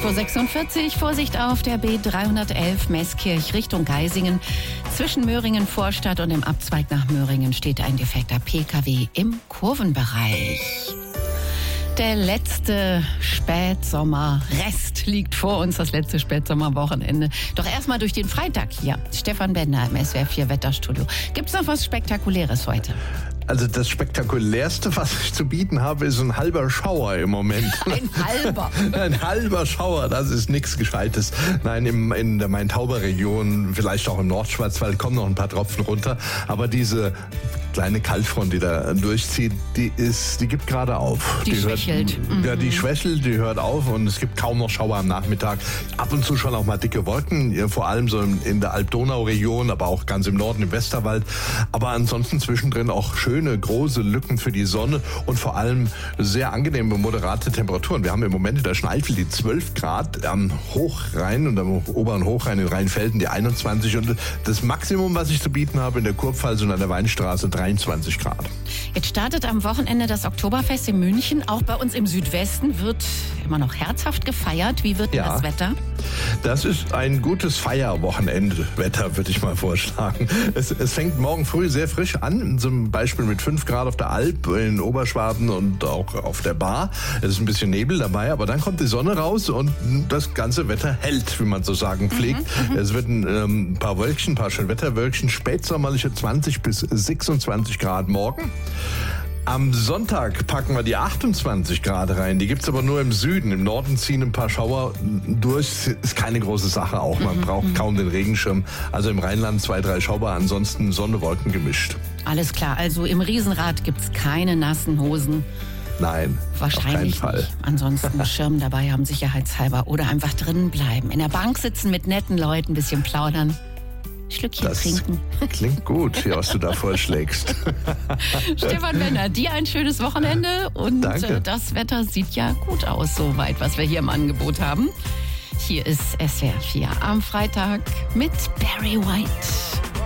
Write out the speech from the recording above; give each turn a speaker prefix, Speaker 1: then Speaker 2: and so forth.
Speaker 1: 8:46 Uhr. Vorsicht auf der B311 Meßkirch Richtung Geisingen. Zwischen Möhringen Vorstadt und dem Abzweig nach Möhringen steht ein defekter PKW im Kurvenbereich. Der letzte Spätsommerrest liegt vor uns, das letzte Spätsommerwochenende. Doch erstmal durch den Freitag hier. Stefan Bender im SWR 4 Wetterstudio. Gibt's noch was Spektakuläres heute?
Speaker 2: Also das Spektakulärste, was ich zu bieten habe, ist ein halber Schauer im Moment.
Speaker 1: Ein halber?
Speaker 2: Ein halber Schauer, das ist nichts Gescheites. Nein, in der Main-Tauber-Region, vielleicht auch im Nordschwarzwald, kommen noch ein paar Tropfen runter. Aber diese kleine Kaltfront, die da durchzieht, die gibt gerade auf.
Speaker 1: Die schwächelt.
Speaker 2: Ja, die schwächelt, die hört auf und es gibt kaum noch Schauer am Nachmittag. Ab und zu schon auch mal dicke Wolken, vor allem so in der Alb-Donau-Region, aber auch ganz im Norden, im Westerwald. Aber ansonsten zwischendrin auch schöne, große Lücken für die Sonne und vor allem sehr angenehme, moderate Temperaturen. Wir haben im Moment in der Schneifel die 12 Grad, am Hochrhein und am oberen Hochrhein in Rheinfelden die 21 und das Maximum, was ich zu bieten habe in der Kurpfalz und an der Weinstraße, 23 Grad.
Speaker 1: Jetzt startet am Wochenende das Oktoberfest in München. Auch bei uns im Südwesten wird immer noch herzhaft gefeiert. Wie wird denn das Wetter?
Speaker 2: Das ist ein gutes Feierwochenende-Wetter, würde ich mal vorschlagen. Es fängt morgen früh sehr frisch an, zum Beispiel mit 5 Grad auf der Alp, in Oberschwaben und auch auf der Bar. Es ist ein bisschen Nebel dabei, aber dann kommt die Sonne raus und das ganze Wetter hält, wie man so sagen pflegt. Es wird ein paar Wölkchen, ein paar Schönwetterwölkchen, spätsommerliche 20 bis 26 Grad morgen. Am Sonntag packen wir die 28 Grad rein. Die gibt's aber nur im Süden. Im Norden ziehen ein paar Schauer durch. Ist keine große Sache auch. Man braucht kaum den Regenschirm. Also im Rheinland 2, 3 Schauer. Ansonsten Sonne, Wolken gemischt.
Speaker 1: Alles klar. Also im Riesenrad gibt's keine nassen Hosen.
Speaker 2: Nein,
Speaker 1: wahrscheinlich
Speaker 2: auf keinen Fall.
Speaker 1: Nicht. Ansonsten Schirm dabei haben, sicherheitshalber. Oder einfach drinnen bleiben. In der Bank sitzen mit netten Leuten, ein bisschen plaudern. Schlückchen trinken.
Speaker 2: Klingt gut, was du da vorschlägst.
Speaker 1: Stefan Bender, dir ein schönes Wochenende und das Wetter sieht ja gut aus, soweit, was wir hier im Angebot haben. Hier ist SWR 4 am Freitag mit Barry White.